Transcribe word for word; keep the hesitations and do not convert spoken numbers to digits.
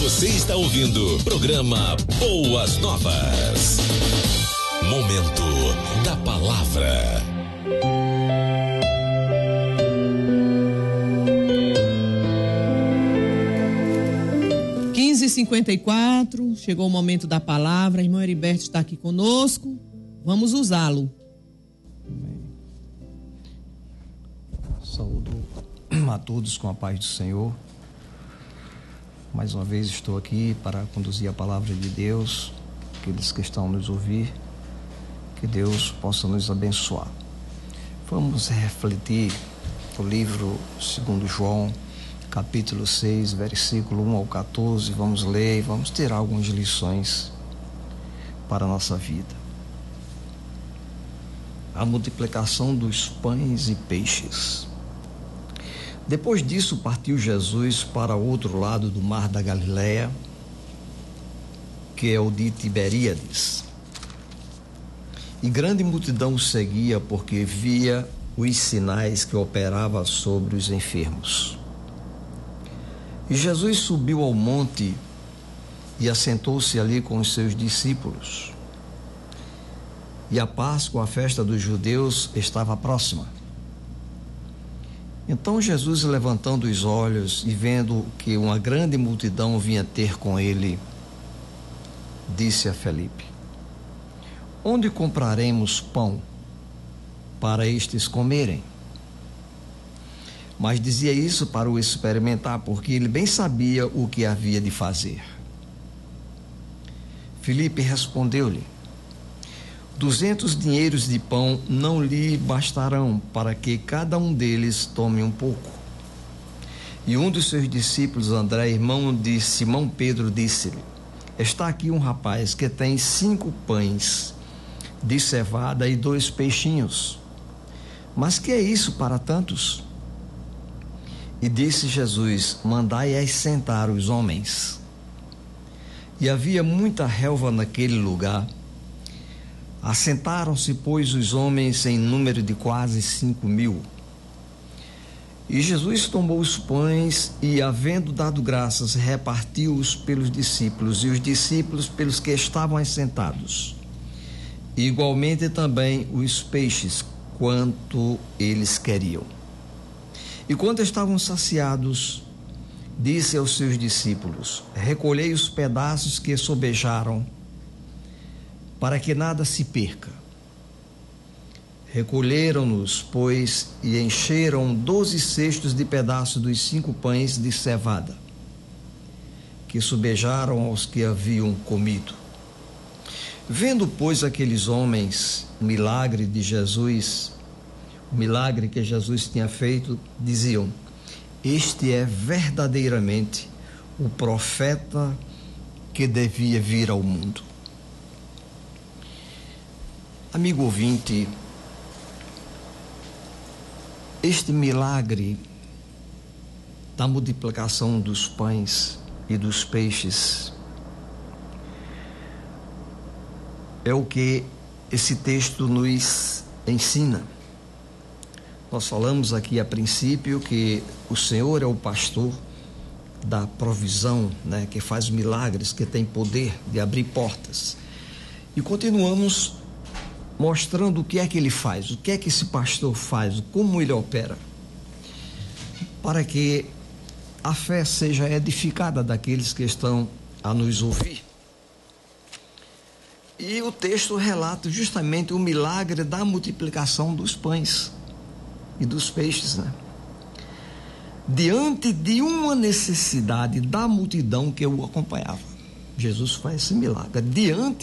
Você está ouvindo o programa Boas Novas. Momento da Palavra. quinze e cinquenta e quatro, chegou o momento da palavra. Irmão Heriberto está aqui conosco. Vamos usá-lo. Saúdo a todos com a paz do Senhor. Mais uma vez estou aqui para conduzir a palavra de Deus. Aqueles que estão nos ouvir, que Deus possa nos abençoar. Vamos refletir o livro segundo João, capítulo seis, versículo um ao quatorze. Vamos ler e vamos ter algumas lições para a nossa vida. A multiplicação dos pães e peixes. Depois disso, partiu Jesus para o outro lado do mar da Galileia, que é o de Tiberíades. E grande multidão o seguia, porque via os sinais que operava sobre os enfermos. E Jesus subiu ao monte e assentou-se ali com os seus discípulos. E a Páscoa, a festa dos judeus, estava próxima. Então Jesus, levantando os olhos e vendo que uma grande multidão vinha ter com ele, disse a Felipe: onde compraremos pão para estes comerem? Mas dizia isso para o experimentar, porque ele bem sabia o que havia de fazer. Felipe respondeu-lhe: duzentos dinheiros de pão não lhe bastarão para que cada um deles tome um pouco. E um dos seus discípulos, André, irmão de Simão Pedro, disse-lhe: está aqui um rapaz que tem cinco pães de cevada e dois peixinhos. Mas que é isso para tantos? E disse Jesus: mandai assentar os homens. E havia muita relva naquele lugar. Assentaram-se, pois, os homens em número de quase cinco mil. E Jesus tomou os pães e, havendo dado graças, repartiu-os pelos discípulos, e os discípulos pelos que estavam assentados. E, igualmente também os peixes, quanto eles queriam. E quando estavam saciados, disse aos seus discípulos: recolhei os pedaços que sobejaram, para que nada se perca. Recolheram-nos, pois, e encheram doze cestos de pedaços dos cinco pães de cevada, que sobejaram aos que haviam comido. Vendo, pois, aqueles homens o milagre de Jesus, o milagre que Jesus tinha feito, diziam: este é verdadeiramente o profeta que devia vir ao mundo. Amigo ouvinte, este milagre da multiplicação dos pães e dos peixes é o que esse texto nos ensina. Nós falamos aqui a princípio que o Senhor é o pastor da provisão, né, que faz milagres, que tem poder de abrir portas. E continuamos mostrando o que é que ele faz, o que é que esse pastor faz, como ele opera, para que a fé seja edificada daqueles que estão a nos ouvir. E o texto relata justamente o milagre da multiplicação dos pães e dos peixes, né? Diante de uma necessidade da multidão que o acompanhava, Jesus faz esse milagre. Diante